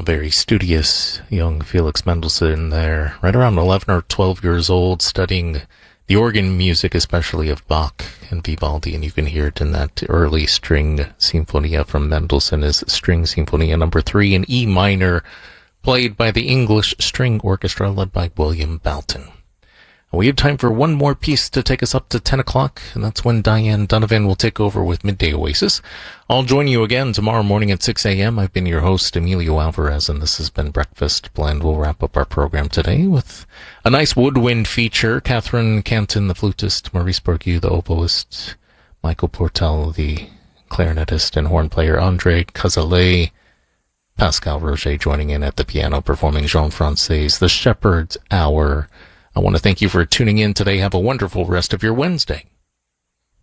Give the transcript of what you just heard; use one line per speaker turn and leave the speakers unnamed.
very studious young Felix Mendelssohn there, right around 11 or 12 years old, studying the organ music, especially of Bach and Vivaldi, and you can hear it in that early string Sinfonia from Mendelssohn, is String Sinfonia number 3 in E minor, played by the English String Orchestra led by William Balton. We have time for one more piece to take us up to 10 o'clock, and that's when Diane Donovan will take over with Midday Oasis. I'll join you again tomorrow morning at 6 a.m. I've been your host, Emilio Alvarez, and this has been Breakfast Blend. We'll wrap up our program today with a nice woodwind feature. Catherine Canton, the flutist, Maurice Bourgu, the oboist, Michael Portel, the clarinetist and horn player, André Cazalet, Pascal Roger joining in at the piano, performing Jean-Français, The Shepherd's Hour. I want to thank you for tuning in today. Have a wonderful rest of your Wednesday.